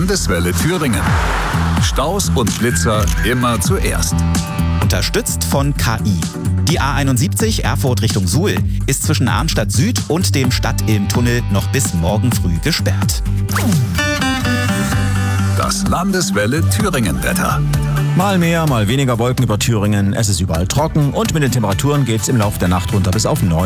Landeswelle Thüringen. Staus und Blitzer immer zuerst. Unterstützt von KI. Die A71 Erfurt Richtung Suhl ist zwischen Arnstadt Süd und dem Stadtilmtunnel noch bis morgen früh gesperrt. Das Landeswelle Thüringen-Wetter. Mal mehr, mal weniger Wolken über Thüringen. Es ist überall trocken und mit den Temperaturen geht es im Laufe der Nacht runter bis auf 9.